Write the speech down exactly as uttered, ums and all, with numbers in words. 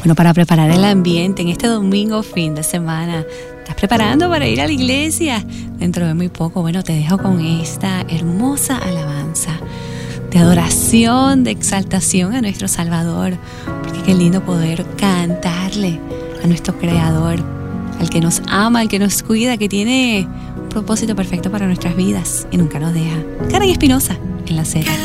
Bueno, para preparar el ambiente en este domingo fin de semana, ¿estás preparando para ir a la iglesia? Dentro de muy poco, bueno, te dejo con esta hermosa alabanza de adoración, de exaltación a nuestro Salvador, porque qué lindo poder cantarle a nuestro Creador, al que nos ama, al que nos cuida, que tiene un propósito perfecto para nuestras vidas y nunca nos deja. Karen Espinosa en La Z.